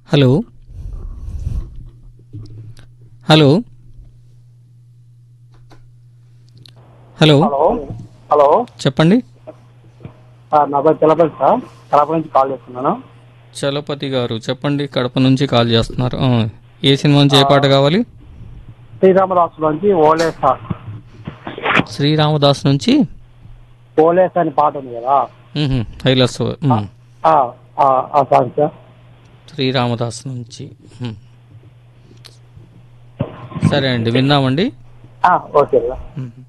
Hello hello hello hello hello చెప్పండి. నా పేరు చలపతి సార్, కడప నుంచి కాల్ చేస్తున్నాను. చలపతి గారు చెప్పండి, కడప నుంచి కాల్ చేస్తున్నారు. ఏ సినిమా నుంచి ఏ పాట కావాలి? శ్రీరామదాసు నుంచి ఓలేసా. శ్రీరామదాస్ నుంచి ఓలేసా అని పాట ఉంది కదా, హైలస్. ఆ సాంగ్ సార్. శ్రీరామదాస్ నుంచి. సరే అండి, విందామండి. Okay sir.